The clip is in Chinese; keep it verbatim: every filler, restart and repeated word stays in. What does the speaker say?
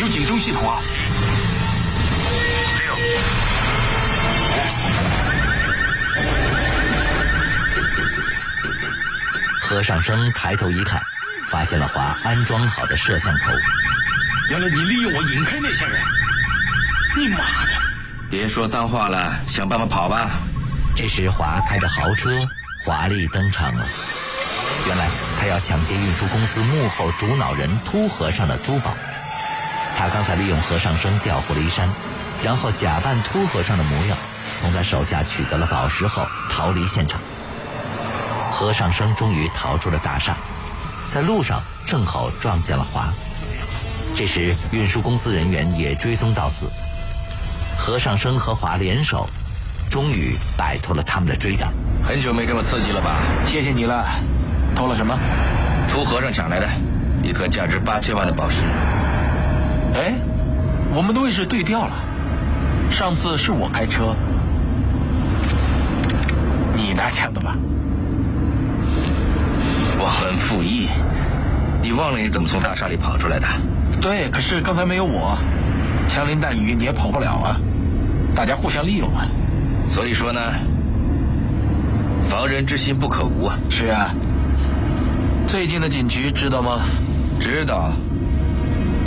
有警钟系统啊。 六。 何尚生抬头一看，发现了华安装好的摄像头。 原来你利用我引开那些人！你妈的！ 别说脏话了，想办法跑吧。 这时华开着豪车华丽登场了。原来他要抢劫运输公司幕后主脑人秃和尚的珠宝。他刚才利用何尚生调虎离山，然后假扮秃和尚的模样，从他手下取得了宝石后逃离现场。何尚生终于逃出了大厦，在路上正好撞见了华。这时运输公司人员也追踪到此，何尚生和华联手，终于摆脱了他们的追赶。 很久没这么刺激了吧？ 谢谢你了。偷了什么？ 秃和尚抢来的一颗价值八千万的宝石。 哎，我们的位置对调了。上次是我开车，你拿抢的吧？ 忘恩负义，你忘了你怎么从大厦里跑出来的？ 对，可是刚才没有我，枪林弹雨你也跑不了啊，大家互相利用啊。 所以说呢，防人之心不可无啊。 是啊。最近的警局知道吗？ 知道。